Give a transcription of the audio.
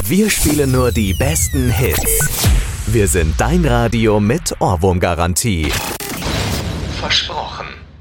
Wir spielen nur die besten Hits. Wir sind dein Radio mit Ohrwurmgarantie. Versprochen.